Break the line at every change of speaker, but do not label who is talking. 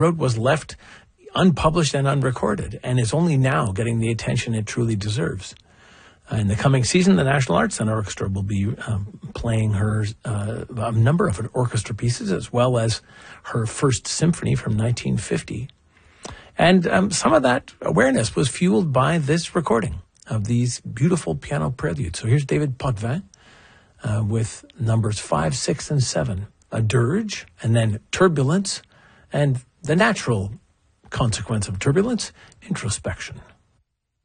wrote was left unpublished and unrecorded, and is only now getting the attention it truly deserves. In the coming season, the National Arts Centre Orchestra will be playing her a number of orchestra pieces, as well as her first symphony from 1950. And some of that awareness was fueled by this recording of these beautiful piano preludes. So here's David Potvin with numbers 5, 6, and 7. A dirge, and then turbulence, and the natural consequence of turbulence, introspection.